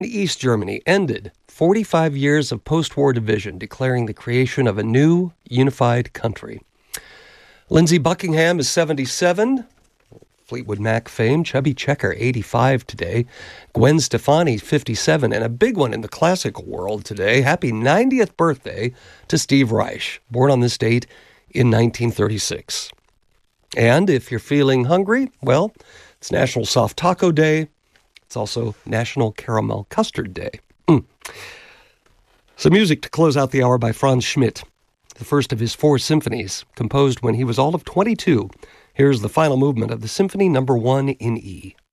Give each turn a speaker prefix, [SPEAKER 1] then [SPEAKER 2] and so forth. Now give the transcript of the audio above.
[SPEAKER 1] East Germany ended 45 years of post-war division, declaring the creation of a new, unified country. Lindsey Buckingham is 77. Fleetwood Mac fame. Chubby Checker, 85 today. Gwen Stefani, 57. And a big one in the classical world today. Happy 90th birthday to Steve Reich, born on this date in 1936. And if you're feeling hungry, well, it's National Soft Taco Day. It's also National Caramel Custard Day. Some music to close out the hour by Franz Schmidt, the first of his 4 symphonies, composed when he was all of 22. Here's the final movement of the Symphony No. 1 in E.